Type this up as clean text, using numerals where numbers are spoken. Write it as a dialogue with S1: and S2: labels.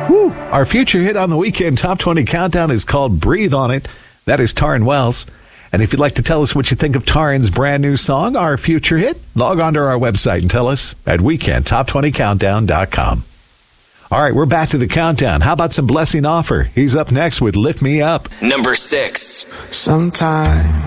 S1: Woo. Our future hit on the weekend Top 20 Countdown is called Breathe On It. That is Taryn Wells. And if you'd like to tell us what you think of Taryn's brand new song, our future hit, log on to our website and tell us at weekendtop20countdown.com. All right, we're back to the countdown. How about some Blessing Offor? He's up next with Lift Me Up.
S2: Number 6.
S3: Sometimes